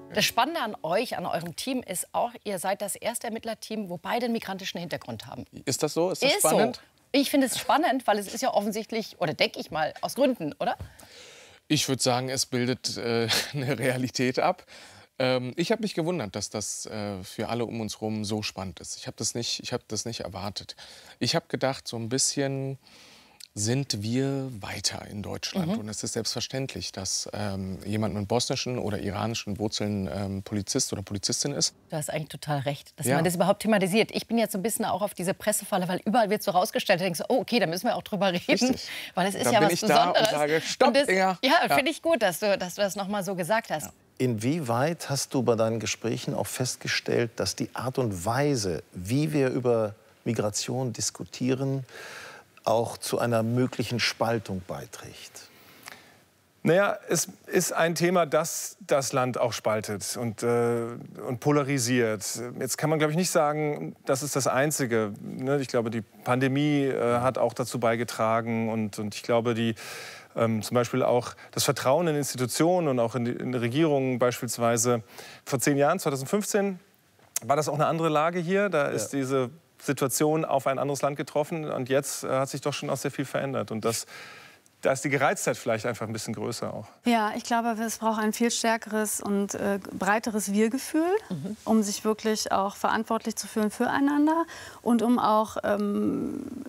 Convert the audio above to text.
Das Spannende an euch, an eurem Team ist auch, ihr seid das erste Ermittlerteam, wo beide einen migrantischen Hintergrund haben. Ist das so? Ist das Ist spannend? so. Ich finde es spannend, weil es ist ja offensichtlich, oder denke ich mal, aus Gründen, oder? Ich würde sagen, es bildet eine Realität ab. Ich habe mich gewundert, dass das für alle um uns herum so spannend ist. Ich habe das nicht erwartet. Ich habe gedacht, so ein bisschen sind wir weiter in Deutschland. Und es ist selbstverständlich, dass jemand mit bosnischen oder iranischen Wurzeln Polizist oder Polizistin ist. Du hast eigentlich total recht, dass Ja. man das überhaupt thematisiert. Ich bin jetzt so ein bisschen auch auf diese Pressefalle, weil überall wird so rausgestellt. Da denkst du, oh, okay, da müssen wir auch drüber reden. Richtig. Weil es ist Dann ja bin was ich da und Besonderes. sage, stopp, Und das, Inga. ja, finde ich gut, dass du das noch mal so gesagt hast. Inwieweit hast du bei deinen Gesprächen auch festgestellt, dass die Art und Weise, wie wir über Migration diskutieren, auch zu einer möglichen Spaltung beiträgt? Naja, es ist ein Thema, das das Land auch spaltet und polarisiert. Jetzt kann man, glaube ich, nicht sagen, das ist das Einzige. Ne? Ich glaube, die Pandemie hat auch dazu beigetragen und ich glaube, zum Beispiel auch das Vertrauen in Institutionen und auch in Regierungen beispielsweise. Vor 10 Jahren, 2015, war das auch eine andere Lage hier. Da ist diese Situation auf ein anderes Land getroffen. Und jetzt hat sich doch schon auch sehr viel verändert. Und da ist die Gereiztheit vielleicht einfach ein bisschen größer auch. Ja, ich glaube, es braucht ein viel stärkeres und breiteres Wir-Gefühl, um sich wirklich auch verantwortlich zu fühlen füreinander und um auch